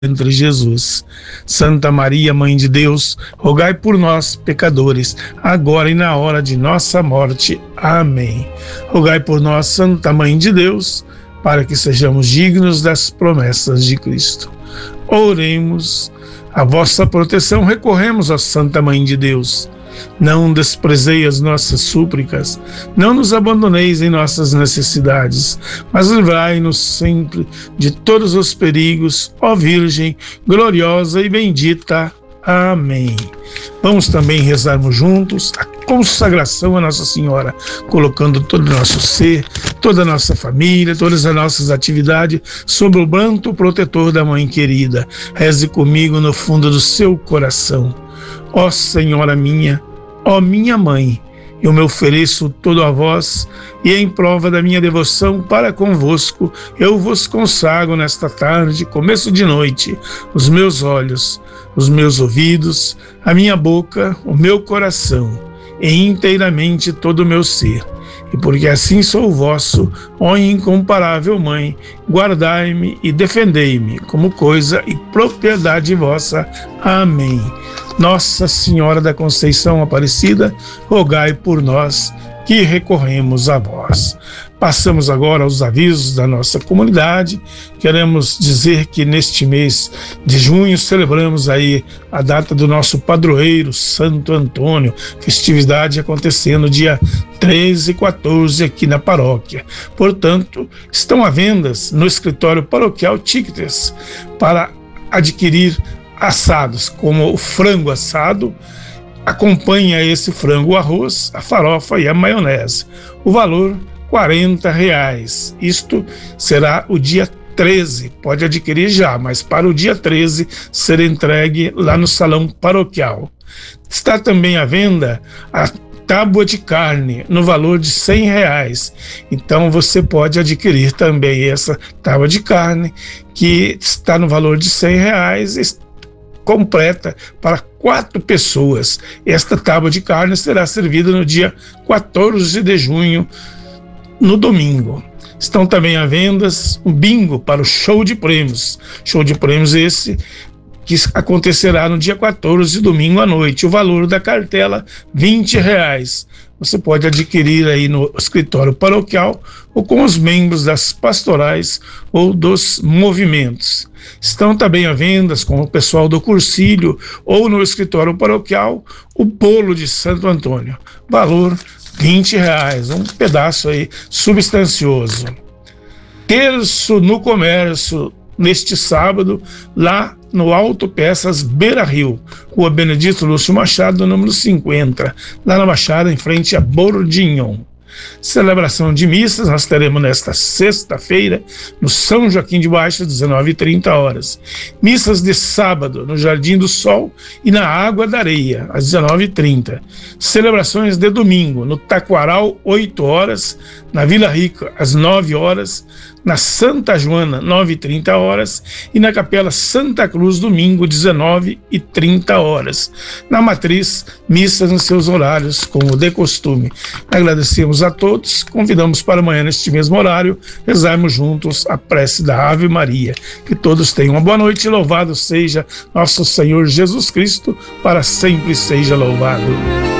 entre Jesus. Santa Maria, Mãe de Deus, rogai por nós, pecadores, agora e na hora de nossa morte. Amém. Rogai por nós, Santa Mãe de Deus, para que sejamos dignos das promessas de Cristo. Oremos. A vossa proteção recorremos, ó Santa Mãe de Deus. Não desprezei as nossas súplicas, não nos abandoneis em nossas necessidades, mas livrai-nos sempre de todos os perigos, ó Virgem gloriosa e bendita. Amém. Vamos também rezarmos juntos a consagração à Nossa Senhora, colocando todo o nosso ser, toda a nossa família, todas as nossas atividades sob o manto protetor da Mãe querida. Reze comigo no fundo do seu coração. Ó Senhora minha, ó minha Mãe, eu me ofereço todo a vós e em prova da minha devoção para convosco, eu vos consagro nesta tarde, começo de noite, os meus olhos, os meus ouvidos, a minha boca, o meu coração e inteiramente todo o meu ser. E porque assim sou vosso, ó incomparável Mãe, guardai-me e defendei-me como coisa e propriedade vossa. Amém. Nossa Senhora da Conceição Aparecida, rogai por nós que recorremos a vós. Passamos agora aos avisos da nossa comunidade. Queremos dizer que neste mês de junho celebramos aí a data do nosso padroeiro, Santo Antônio, festividade acontecendo dia 13 e 14 aqui na paróquia. Portanto, estão à venda no escritório paroquial tickets para adquirir assados, como o frango assado. Acompanha esse frango o arroz, a farofa e a maionese. O valor R$40. Isto será o dia 13. Pode adquirir já, mas para o dia 13 ser entregue lá no salão paroquial. Está também à venda a tábua de carne no valor de R$100. Então você pode adquirir também essa tábua de carne que está no valor de R$100, completa para 4 pessoas. Esta tábua de carne será servida no dia 14 de junho, no domingo. Estão também à venda um bingo para o show de prêmios. Show de prêmios esse que acontecerá no dia 14, domingo à noite. O valor da cartela R$20. Você pode adquirir aí no escritório paroquial ou com os membros das pastorais ou dos movimentos. Estão também à venda com o pessoal do Cursilho ou no escritório paroquial o bolo de Santo Antônio. Valor R$20, um pedaço aí substancioso. Terço no comércio neste sábado, lá no Autopeças Beira Rio, Rua Benedito Lúcio Machado, número 50, lá na Baixada, em frente a Bourguignon. Celebração de missas nós teremos nesta sexta-feira no São Joaquim de Baixo, 19h30. Missas de sábado no Jardim do Sol e na Água da Areia, às 19h30. Celebrações de domingo no Taquaral, 8h, na Vila Rica, às 9h, na Santa Joana, 9h30, e na Capela Santa Cruz, domingo, 19h30. Na Matriz, missas nos seus horários, como de costume. Agradecemos a todos, convidamos para amanhã, neste mesmo horário, rezarmos juntos a prece da Ave Maria. Que todos tenham uma boa noite, louvado seja nosso Senhor Jesus Cristo, para sempre seja louvado.